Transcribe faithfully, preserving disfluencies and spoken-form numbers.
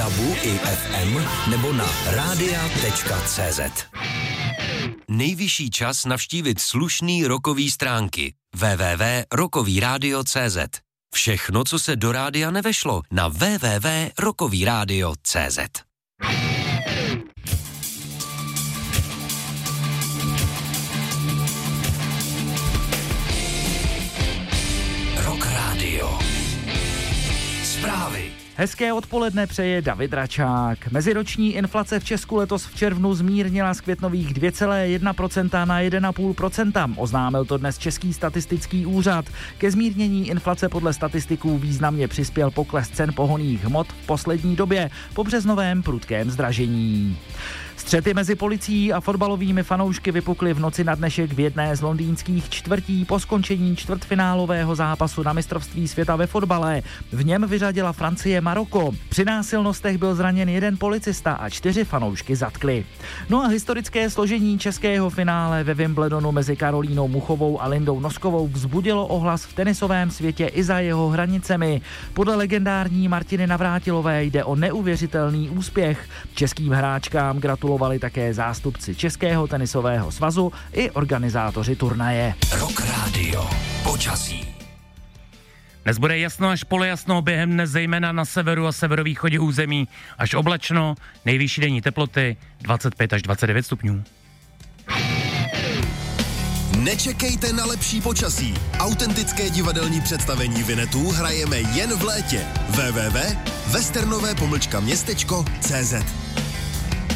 dabu i ef em nebo na rádia tečka cé zet. Nejvyšší čas navštívit slušný rockový stránky w w w tečka rockový rádio tečka cé zet. Všechno, co se do rádia nevešlo, na w w w tečka rockový rádio tečka cé zet. Rock Radio. Zprávy. Hezké odpoledne přeje David Račák. Meziroční inflace v Česku letos v červnu zmírnila z květnových dvě celá jedna procenta na jedna celá pět procenta. Oznámil to dnes Český statistický úřad. Ke zmírnění inflace podle statistiků významně přispěl pokles cen pohonných hmot v poslední době po březnovém prudkém zdražení. Střety mezi policií a fotbalovými fanoušky vypukly v noci na dnešek v jedné z londýnských čtvrtí po skončení čtvrtfinálového zápasu na mistrovství světa ve fotbale. V něm vyřadila Francie Maroko. Při násilnostech byl zraněn jeden policista a čtyři fanoušky zatkli. No a historické složení českého finále ve Wimbledonu mezi Karolínou Muchovou a Lindou Noskovou vzbudilo ohlas v tenisovém světě i za jeho hranicemi. Podle legendární Martiny Navrátilové jde o neuvěřitelný úspěch. Českým hráčkám gratulovali také zástupci Českého tenisového svazu i organizátoři turnaje. Rock Radio. Počasí. Dnes bude jasno až polojasno, během dne zejména na severu a severovýchodě území až oblačno, nejvyšší denní teploty dvacet pět až dvacet devět stupňů. Nečekejte na lepší počasí. Autentické divadelní představení Vinetů hrajeme jen v létě. w w w tečka westernové pomlčka městečko tečka cé zet